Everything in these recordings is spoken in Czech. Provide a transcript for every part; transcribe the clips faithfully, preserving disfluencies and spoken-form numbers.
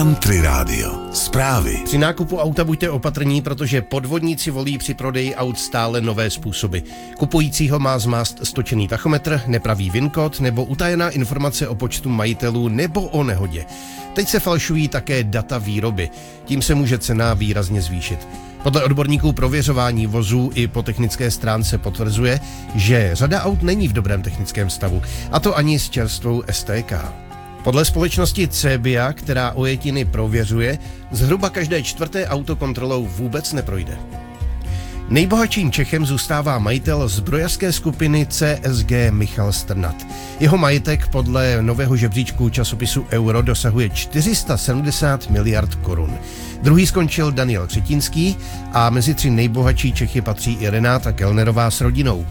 Country Radio. Zprávy. Při nákupu auta buďte opatrní, protože podvodníci volí při prodeji aut stále nové způsoby. Kupujícího má zmást stočený tachometr, nepravý VIN kód nebo utajená informace o počtu majitelů nebo o nehodě. Teď se falšují také data výroby. Tím se může cena výrazně zvýšit. Podle odborníků prověřování vozů i po technické stránce potvrzuje, že řada aut není v dobrém technickém stavu, a to ani s čerstvou S T K. Podle společnosti Cebia, která ojetiny prověřuje, zhruba každé čtvrté auto kontrolou vůbec neprojde. Nejbohatším Čechem zůstává majitel zbrojařské skupiny C S G Michal Strnad. Jeho majetek podle nového žebříčku časopisu Euro dosahuje čtyři sta sedmdesát miliard korun. Druhý skončil Daniel Křetínský a mezi tři nejbohatší Čechy patří i Renáta Kellnerová s rodinou.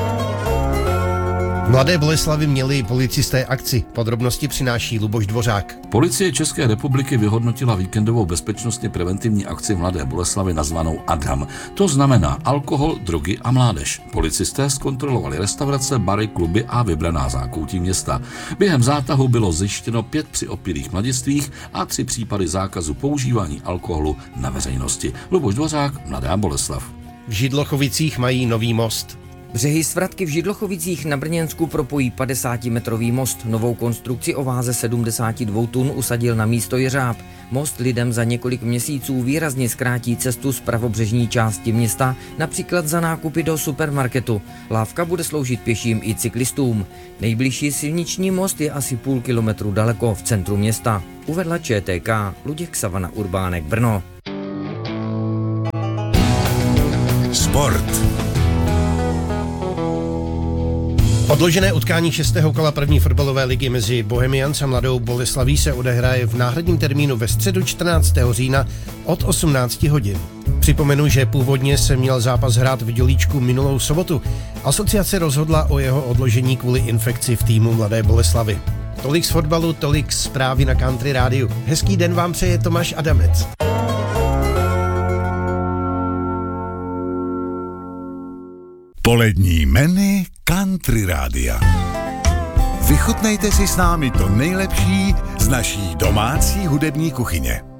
V Mladé Boleslavi měli policisté akci. Podrobnosti přináší Luboš Dvořák. Policie České republiky vyhodnotila víkendovou bezpečnostně preventivní akci v Mladé Boleslavi nazvanou Adam. To znamená alkohol, drogy a mládež. Policisté zkontrolovali restaurace, bary, kluby a vybraná zákoutí města. Během zátahu bylo zjištěno pět přiopilých mladistvých a tři případy zákazu používání alkoholu na veřejnosti. Luboš Dvořák, Mladá Boleslav. V Židlochovicích mají nový most. Břehy Svratky v Židlochovicích na Brněnsku propojí padesátimetrový most. Novou konstrukci o váze sedmdesát dva tun usadil na místo jeřáb. Most lidem za několik měsíců výrazně zkrátí cestu z pravobřežní části města, například za nákupy do supermarketu. Lávka bude sloužit pěším i cyklistům. Nejbližší silniční most je asi půl kilometru daleko v centru města. Uvedla Č T K Luděk Savana Urbánek Brno. Sport. Odložené utkání šestého kola první fotbalové ligy mezi Bohemians a Mladou Boleslaví se odehraje v náhradním termínu ve středu čtrnáctého října od osmnácti hodin. Připomenu, že původně se měl zápas hrát v Dělíčku minulou sobotu. Asociace rozhodla o jeho odložení kvůli infekci v týmu Mladé Boleslavy. Tolik z fotbalu, tolik zprávy na Country Rádiu. Hezký den vám přeje Tomáš Adamec. Polední menu Country Rádia. Vychutnejte si s námi to nejlepší z naší domácí hudební kuchyně.